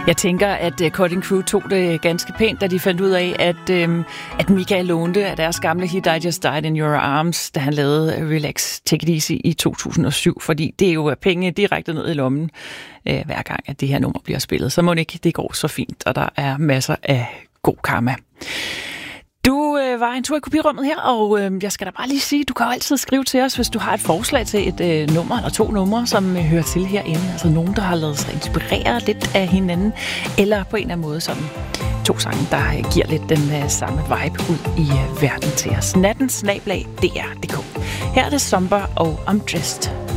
Jeg tænker, at Cutting Crew tog det ganske pænt, da de fandt ud af, at Michael lånte af deres gamle hit I Just Died in Your Arms, da han lavede Relax, Take It Easy i 2007, fordi det er jo penge direkte ned i lommen, hver gang, at det her nummer bliver spillet. Så må det ikke, det går så fint, og der er masser af god karma. Du var en tur i kopirummet her, og jeg skal da bare lige sige, du kan jo altid skrive til os, hvis du har et forslag til et nummer eller to numre, som hører til herinde. Altså nogen, der har lavet sig inspirere lidt af hinanden, eller på en eller anden måde sådan to sange, der giver lidt den samme vibe ud i verden til os. Natten @dr.dk. Her er det Somber og Undressed.